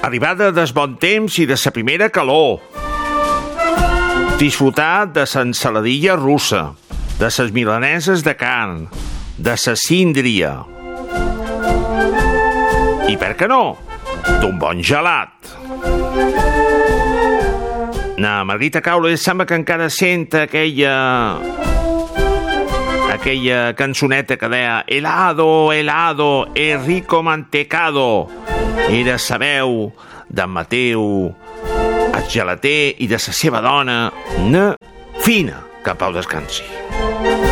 Arribada des bon temps i de sa primera calor. Disfrutar de sa ensaladilla russa, de ses milaneses de carn, de sa síndria. I per què no? D'un bon gelat. Na Margarita Caule sembla que encara sent aquella cançoneta que deia helado, helado, rico mantecado. Era sa veu d'en Mateu, el gelater i de sa seva dona, fina, que pau descansi.